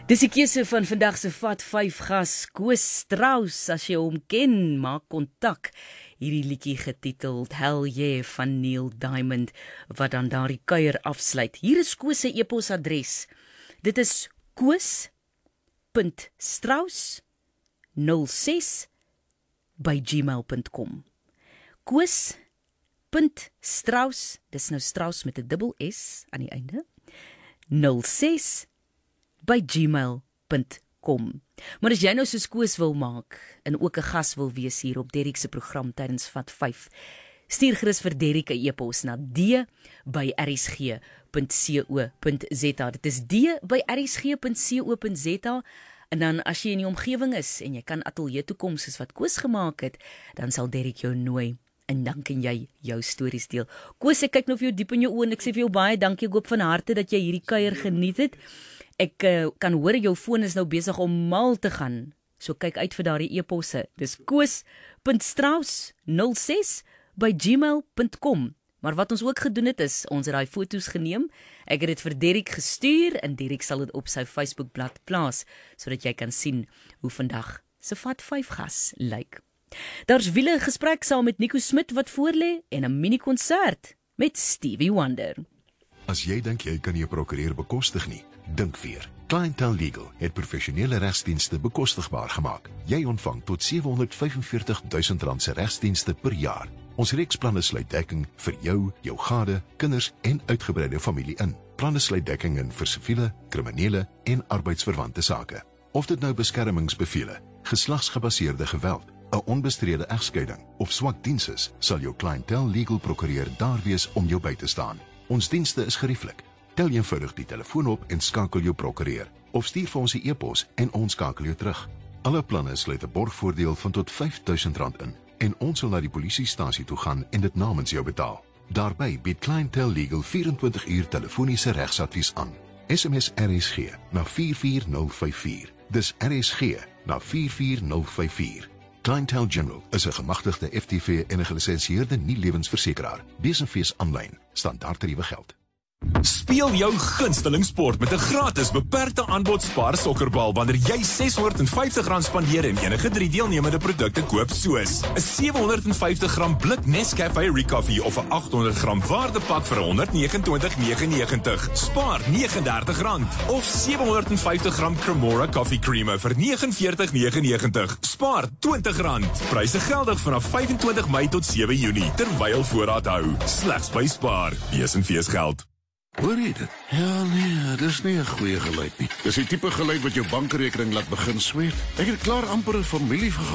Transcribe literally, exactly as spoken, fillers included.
Dis die keuse van vandag se Vat vyf gas, Koos Strauss. As jy hom ken, maak kontak. Hierdie liedjie getiteld Hell Yeah van Neil Diamond, wat dan daardie kuier afsluit. Hier is Koos se e-posadres. Dit is koos punt strauss nul ses by gmail punt com. Koos punt strauss, dis nou Strauss met 'n dubbel S aan die einde, nul ses by gmail punt com. Maar as jy nou soos Koos wil maak en ook 'n gas wil wees hier op Derrick se program tydens Vat vyf, stuur gerus vir Derrick 'n e-pos na d by r s g punt co punt z a. Dit is d by r s g punt co punt z a. En dan as jy in die omgewing is en jy kan ateljee toe kom soos wat Koos gemaak het, dan sal Derrick jou nooi. En dan kan jy jou stories deel. Koos, ek kyk nou vir jou diep in jou oë en ek sê vir jou baie dankie. Ek hoop van harte dat jy hierdie kuier geniet het. Ek uh, kan hoor jou foon is nou besig om mal te gaan. So kyk uit vir daardie e-posse. Dis koos punt strauss nul ses by gmail punt com. Maar wat ons ook gedoen het is, ons het daai foto's geneem. Ek het dit vir Derrick gestuur en Derrick sal dit op sy Facebookblad plaas, sodat jy kan sien hoe vandag se Vat vyf gas lyk. Daar's wiele gesprek saam met Nico Smit wat voorlê en 'n mini-konsert met Stevie Wonder. As jy dink jy kan nie 'n prokureur bekostig nie, dink weer. Clientele Legal het professionele regsdienste bekostigbaar gemaak. Jy ontvang tot sewehonderdvyfenveertig duisend rand se regsdienste per jaar. Ons reeksplanne sluit dekking vir jou, jou gade, kinders en uitgebreide familie in. Planne sluit dekking in vir siviele, kriminele en arbeidsverwante sake. Of dit nou beskermingsbevele, geslagsgebaseerde geweld, 'n onbestrede egskeiding of swak diens is, sal jou Clientele Legal prokureur daar wees om jou by te staan. Ons dienste is gerieflik. Tel eenvoudig die telefoon op en skakel jou prokureur, of stuur vir ons 'n e-pos en ons skakel jou terug. Alle planne sluit 'n borgvoordeel van tot vyf duisend rand in en ons sal na die polisiestasie toe gaan en dit namens jou betaal. Daarbey bied Clientele Legal vyf-en-twintig uur telefoniese regsadvies aan. S M S R S G na vier vier nul vyf vier. Dis R S G na vier vier nul vyf vier. Clientele General is 'n gemagtigde F T V en 'n gelisensieerde nie-lewensversekeraar. Besenfees aanlyn, standaard tariewe geld. Speel jou gunsteling sport met 'n gratis beperkte aanbod Spar sokkerbal wanneer jy seshonderdvyftig rand spandeer en enige drie deelnemende produkte koop soos 'n sewehonderdvyftig gram blik Nescafé Recoffee of 'n agthonderd gram waardepak vir honderd vyf nege vyf nege. Spaar vyf nege dertig rand of sewehonderdvyftig gram Cremora Coffee Creamer vir vyf nege nege nege. Spaar twintig rand. Pryse geldig vanaf vyf en twintig Mei tot sewe Junie terwyl voorraad hou. Slegs by Spar. Besenfees geld. Hoor jy dit? Ja, nee, dis nie 'n goeie geluid nie. Dis die tipe geluid wat jou bankrekening laat begin sweet. Ek het klaar amper 'n familievergadering